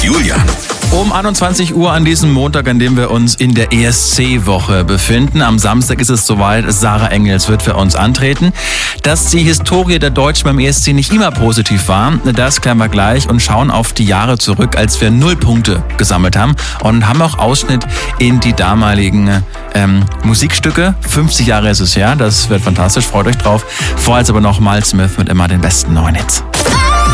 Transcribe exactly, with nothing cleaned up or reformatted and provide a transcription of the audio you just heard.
Julian. Um einundzwanzig Uhr an diesem Montag, an dem wir uns in der E S C-Woche befinden. Am Samstag ist es soweit, Sarah Engels wird für uns antreten. Dass die Historie der Deutschen beim E S C nicht immer positiv war, das klären wir gleich und schauen auf die Jahre zurück, als wir null Punkte gesammelt haben und haben auch Ausschnitt in die damaligen ähm, Musikstücke. fünfzig Jahre ist es her, das wird fantastisch, freut euch drauf. Vorher jetzt aber noch Mal Smith mit immer den besten neuen Hits.